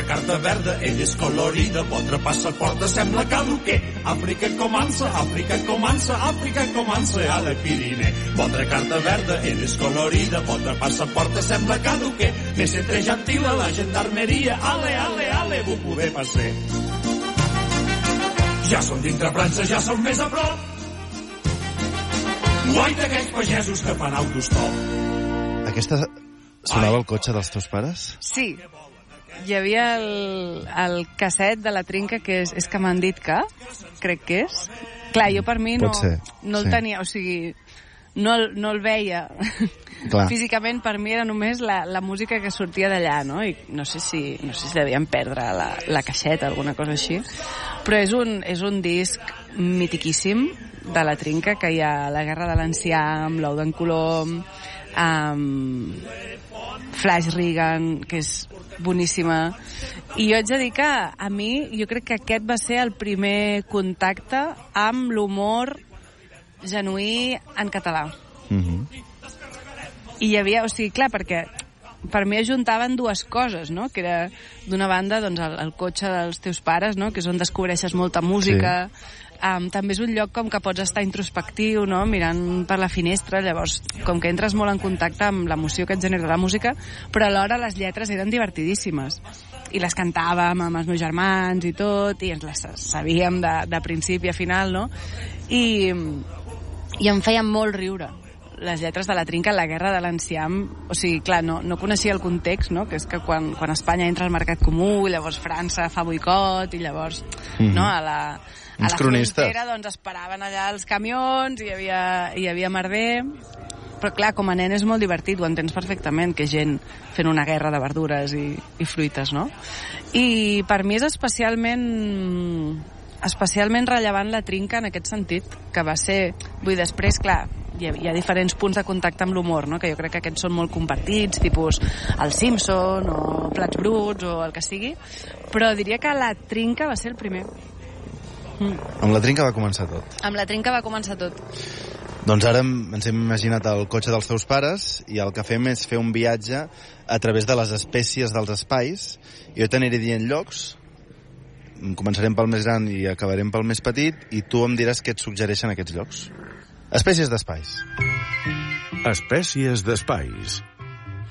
carta verda, ell és colorida, votre passaport sembla caduquer. Àfrica comença, Àfrica comença, Àfrica comença a la Pirineu. Votre carta verda, ell és colorida, votre passaport sembla caduquer. Més entre gentila, la gendarmeria, ale, ale, ale, vous pouvez passer. Ja som dintre França, ja som més a prop. Guai d'aquells pagesos que fan autostop. Aquesta sonava el cotxe dels teus pares? Sí. Hi havia el casset de la Trinca, que és que m'han dit que, crec que és. Clar, jo per mi no el tenia, o sigui, no el veia. Físicament per mi era només la música que sortia d'allà, no? I no sé si devien perdre la caixeta, alguna cosa així. Però és un disc mitiquíssim de la Trinca, que hi ha La guerra de l'enciam, L'ou d'en Colom, Flash Reagan, que és boníssima. I jo haig de dir que a mi, jo crec que aquest va ser el primer contacte amb l'humor genuí en català. I hi havia, o sigui, clar, perquè per mi ajuntaven dues coses, no? Que era, d'una banda, doncs, el cotxe dels teus pares, no? Que és on descobreixes molta música. També és un lloc com que pots estar introspectiu, no? Mirant per la finestra, llavors com que entres molt en contacte amb l'emoció que et genera la música, però alhora les lletres eren divertidíssimes i les cantàvem amb els meus germans i tot, i ens les sabíem de principi a final, no? I em feien molt riure les lletres de la Trinca, La guerra de l'enciam. O sigui, clar, no coneixia el context, no? Que és que quan Espanya entra al mercat comú, llavors França fa boicot, i llavors no, a la frontera doncs esperaven allà els camions, i hi havia merder. Però clar, com a nen és molt divertit, ho entens perfectament, que gent fent una guerra de verdures i fruites, no? I per mi és especialment rellevant la Trinca en aquest sentit, que va ser... Vull dir, després, clar, hi ha diferents punts de contacte amb l'humor, no? Que jo crec que aquests són molt compartits, tipus El Simpson o Plats Bruts o el que sigui, però diria que la Trinca va ser el primer. Amb la Trinca va començar tot. Amb la Trinca va començar tot. Doncs ara ens hem imaginat el cotxe dels teus pares i el que fem és fer un viatge a través de les espècies dels espais. Jo t'aniré dient llocs, començarem pel més gran i acabarem pel més petit, i tu em diràs què et suggereixen aquests llocs. Espècies d'espais. Espècies d'espais.